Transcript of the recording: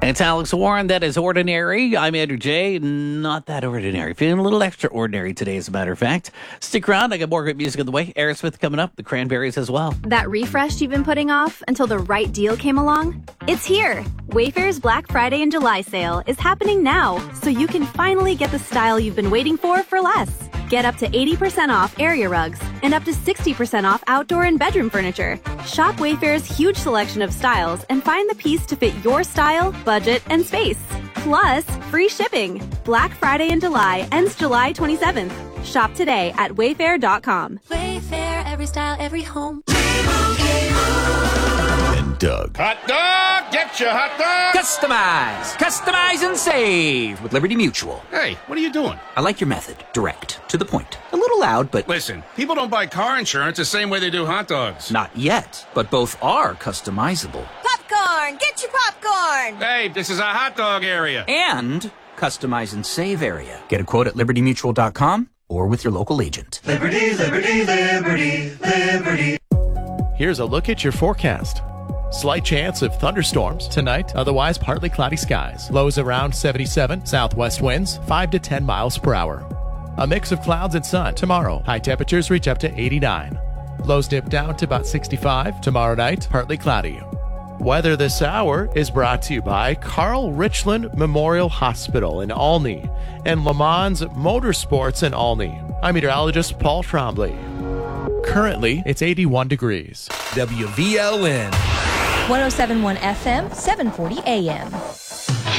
It's Alex Warren. That is Ordinary. I'm Andrew J. Not that ordinary. Feeling a little extraordinary today, as a matter of fact. Stick around. I got more great music on the way. Aerosmith coming up. The Cranberries as well. That refresh you've been putting off until the right deal came along? It's here. Wayfair's Black Friday and July sale is happening now, so you can finally get the style you've been waiting for less. Get up to 80% off area rugs and up to 60% off outdoor and bedroom furniture. Shop Wayfair's huge selection of styles and find the piece to fit your style, budget, and space. Plus, free shipping. Black Friday in July ends July 27th. Shop today at wayfair.com. Wayfair, every style, every home. And Doug. Hot dog! Get your hot dog! Customize and save with Liberty Mutual. Hey, what are you doing? I like your method. Direct. To the point. A little loud, but... Listen, people don't buy car insurance the same way they do hot dogs. Not yet, but both are customizable. Popcorn! Get your popcorn! Hey, this is a hot dog area. And customize and save area. Get a quote at libertymutual.com or with your local agent. Liberty, liberty, liberty, liberty. Here's a look at your forecast. Slight chance of thunderstorms tonight, otherwise partly cloudy skies. Lows around 77, southwest winds 5 to 10 miles per hour. A mix of clouds and sun tomorrow. High temperatures reach up to 89. Lows dip down to about 65. Tomorrow night, partly cloudy. Weather this hour is brought to you by Carl Richland Memorial Hospital in Olney and Le Mans Motorsports in Olney. I'm meteorologist Paul Trombley. Currently, it's 81 degrees. WVLN. 107.1 FM, 740 AM.